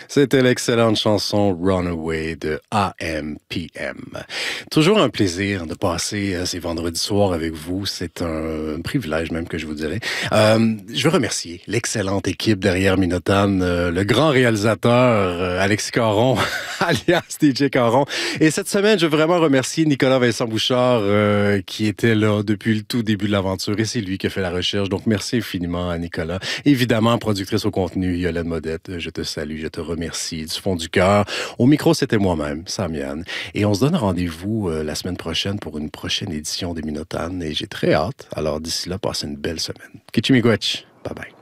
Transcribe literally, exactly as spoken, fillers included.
C'était l'excellente chanson Runaway de A M P M. Toujours un plaisir de passer euh, ces vendredis soirs avec vous. C'est un, un privilège même que je vous dirais. Euh, je veux remercier l'excellente équipe derrière Minotan, euh, le grand réalisateur euh, Alexis Caron, alias D J Caron. Et cette semaine, je veux vraiment remercier Nicolas Vincent Bouchard euh, qui était là depuis le tout début de l'aventure et c'est lui qui a fait la recherche. Donc merci infiniment à Nicolas. Évidemment, productrice au contenu, Yolande Modette, je te salue, je te remercie du fond du cœur. Au micro, c'était moi-même, Samian. Et on se donne rendez-vous euh, la semaine prochaine pour une prochaine édition des Minotanes et j'ai très hâte. Alors d'ici là, passez une belle semaine. Kichimigwech. Bye bye.